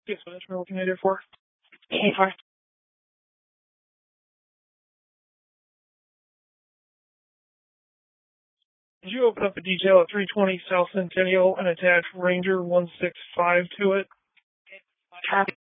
Yes, what we're looking at it for. Hey, did you open up a detail at 320 South Centennial and attach Ranger 165 to it?